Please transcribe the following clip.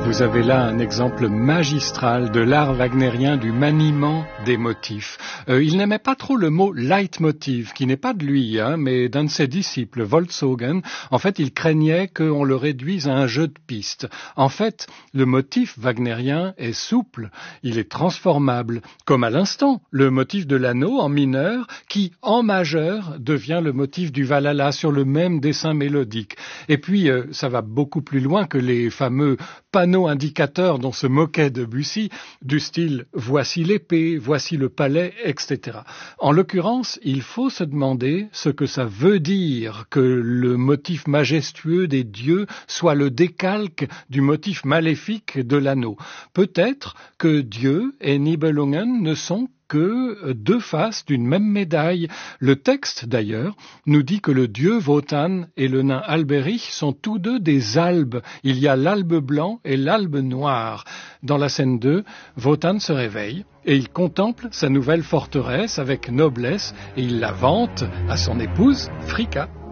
Vous avez là un exemple magistral de l'art wagnérien du maniement des motifs. Il n'aimait pas trop le mot leitmotiv, qui n'est pas de lui, mais d'un de ses disciples, Wolfsogen. En fait, il craignait qu'on le réduise à un jeu de pistes. En fait, le motif wagnérien est souple, il est transformable, comme à l'instant, le motif de l'anneau en mineur, qui, en majeur, devient le motif du Valhalla sur le même dessin mélodique. Et puis, ça va beaucoup plus loin que les fameux panneaux indicateurs dont se moquait Debussy, du style « voici l'épée, voici le palais », etc. En l'occurrence, il faut se demander ce que ça veut dire que le motif majestueux des dieux soit le décalque du motif maléfique de l'anneau. Peut-être que Dieu et Nibelungen ne sont que deux faces d'une même médaille. Le texte, d'ailleurs, nous dit que le dieu Wotan et le nain Alberich sont tous deux des albes. Il y a l'albe blanc et l'albe noir. Dans la scène 2, Wotan se réveille et il contemple sa nouvelle forteresse avec noblesse et il la vante à son épouse Fricka.